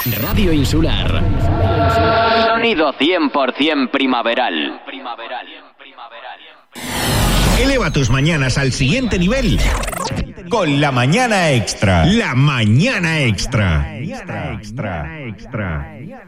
Radio Insular. Sonido 100% primaveral. Eleva tus mañanas al siguiente nivel con La Mañana Extra. La Mañana Extra.